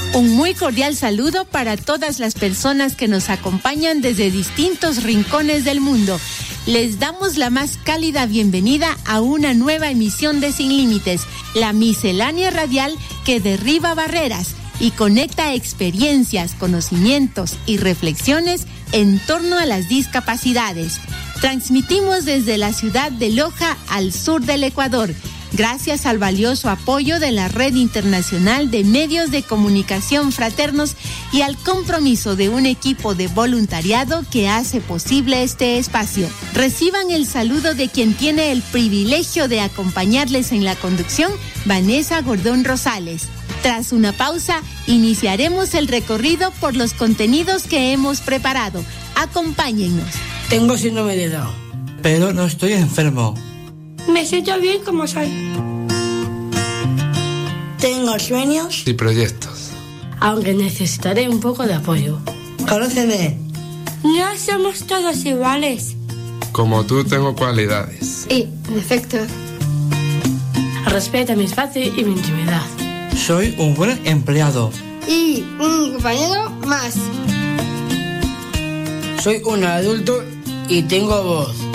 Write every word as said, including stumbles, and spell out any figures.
Un muy cordial saludo para todas las personas que nos acompañan desde distintos rincones del mundo. Les damos la más cálida bienvenida a una nueva emisión de Sin Límites, la miscelánea radial que derriba barreras y conecta experiencias, conocimientos y reflexiones en torno a las discapacidades. Transmitimos desde la ciudad de Loja al sur del Ecuador, gracias al valioso apoyo de la Red Internacional de Medios de Comunicación Fraternos y al compromiso de un equipo de voluntariado que hace posible este espacio. Reciban el saludo de quien tiene el privilegio de acompañarles en la conducción, Vanessa Gordón Rosales. Tras una pausa, iniciaremos el recorrido por los contenidos que hemos preparado. Acompáñennos. Tengo síndrome de Down, pero no estoy enfermo. Me siento bien como soy. Tengo sueños y proyectos, aunque necesitaré un poco de apoyo. Conóceme. No somos todos iguales. Como tú tengo cualidades y defectos. Respeta mi espacio y mi intimidad. Soy un buen empleado y un compañero más. Soy un adulto y tengo voz.